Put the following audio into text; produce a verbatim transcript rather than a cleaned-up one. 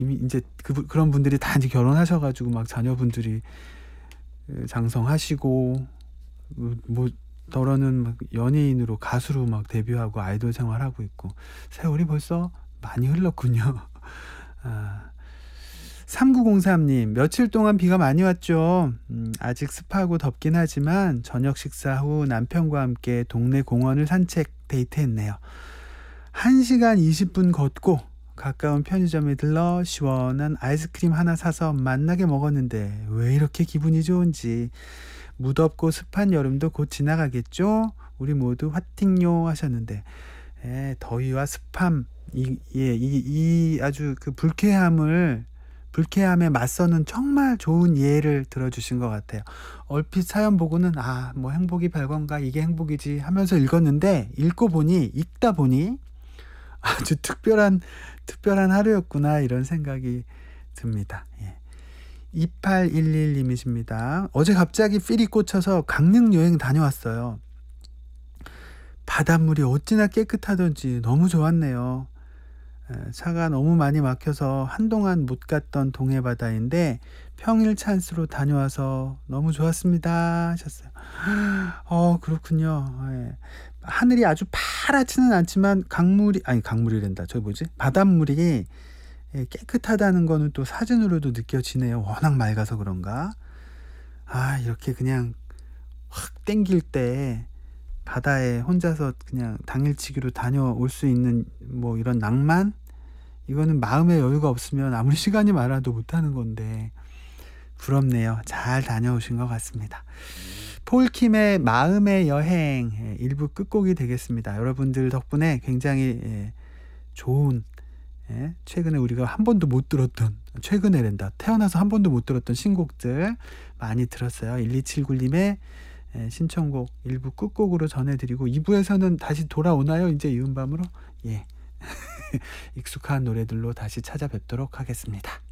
이미 인제 그 그런 분들이 다 인제 결혼하셔 가지고 막 자녀분들이 그 장성하시고 뭐 뭐 더러는 막 연예인으로 가수로 막 데뷔하고 아이돌 생활하고 있고 세월이 벌써 많이 흘렀군요. 아. 삼구공삼 님 며칠 동안 비가 많이 왔죠. 음 아직 습하고 덥긴 하지만 저녁 식사 후 남편과 함께 동네 공원을 산책 데이트했네요. 한 시간 이십 분 걷고 가까운 편의점에 들러 시원한 아이스크림 하나 사서 맛나게 먹었는데 왜 이렇게 기분이 좋은지. 무덥고 습한 여름도 곧 지나가겠죠? 우리 모두 화이팅요 하셨는데 예 더위와 습함 이 예 이 이 아주 그 불쾌함을 불쾌함에 맞서는 정말 좋은 예를 들어 주신 것 같아요. 얼핏 사연 보고는 '아 뭐 행복이 별건가. 이게 행복이지.' 하면서 읽었는데 읽고 보니 읽다 보니 '아주 특별한 특별한 하루였구나.' 이런 생각이 듭니다. 예. 이팔일일 님이십니다. 어제 갑자기 필이 꽂혀서 강릉 여행 다녀왔어요. 바닷물이 어찌나 깨끗하던지 너무 좋았네요. 에, 차가 너무 많이 막혀서 한동안 못 갔던 동해 바다인데 평일 찬스로 다녀와서 너무 좋았습니다 하셨어요. 어 그렇군요. 예. 하늘이 아주 파랗지는 않지만 강물이 아니 강물이란다. 저기 뭐지? 바닷물이 예 깨끗하다는 거는 또 사진으로도 느껴지네요. 워낙 맑아서 그런가. 아 이렇게 그냥 확 땡길 때 바다에 혼자서 그냥 당일치기로 다녀올 수 있는 뭐 이런 낭만? 이거는 마음의 여유가 없으면 아무리 시간이 많아도 못하는 건데 부럽네요. 잘 다녀오신 것 같습니다. 폴킴의 마음의 여행 예 일 부 끝곡이 되겠습니다. 여러분들 덕분에 굉장히 예 좋은 예 최근에 우리가 한 번도 못 들었던 최근에란다. 태어나서 한 번도 못 들었던 신곡들 많이 들었어요. 일이칠구 님의 예 신청곡 일 부 끝곡으로 전해 드리고 이 부에서는 다시 돌아오나요? 인제 이은 밤으로? 예. 익숙한 노래들로 다시 찾아뵙도록 하겠습니다.